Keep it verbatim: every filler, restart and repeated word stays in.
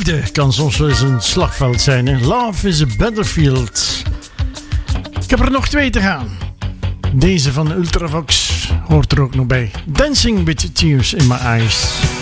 Liefde kan soms wel eens een slagveld zijn. Hè? Love is a battlefield. Ik heb er nog twee te gaan. Deze van Ultravox hoort er ook nog bij. Dancing with Tears in My Eyes.